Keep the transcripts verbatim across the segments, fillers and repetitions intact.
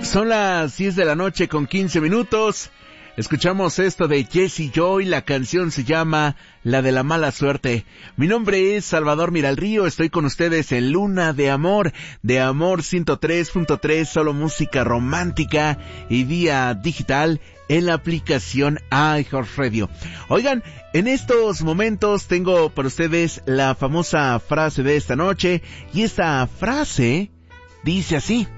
Son las diez de la noche con quince minutos. Escuchamos esto de Jesse Joy, la canción se llama La de la mala suerte. Mi nombre es Salvador Miralrío, estoy con ustedes en Luna de Amor, de Amor ciento tres punto tres, solo música romántica y vía digital en la aplicación iHeartRadio. Oigan, en estos momentos tengo para ustedes la famosa frase de esta noche, y esta frase dice así: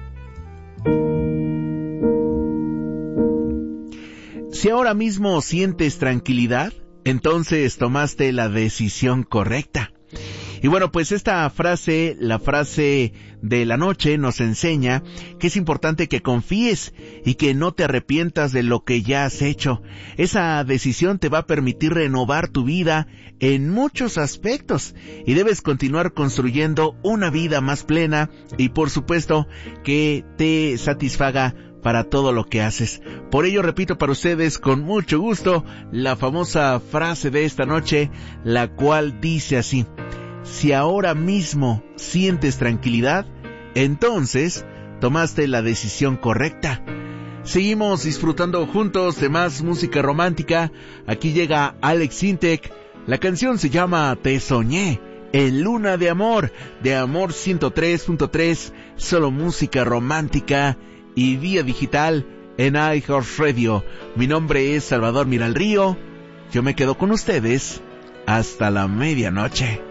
si ahora mismo sientes tranquilidad, entonces tomaste la decisión correcta. Y bueno, pues esta frase, la frase de la noche, nos enseña que es importante que confíes y que no te arrepientas de lo que ya has hecho. Esa decisión te va a permitir renovar tu vida en muchos aspectos y debes continuar construyendo una vida más plena y, por supuesto, que te satisfaga para todo lo que haces. Por ello repito para ustedes con mucho gusto la famosa frase de esta noche, la cual dice así: si ahora mismo sientes tranquilidad, entonces tomaste la decisión correcta. Seguimos disfrutando juntos de más música romántica. Aquí llega Alex Sintek. La canción se llama Te Soñé, en Luna de Amor, de Amor ciento tres punto tres, solo música romántica y vía digital en iHeartRadio. Mi nombre es Salvador Miralrío. Yo me quedo con ustedes hasta la medianoche.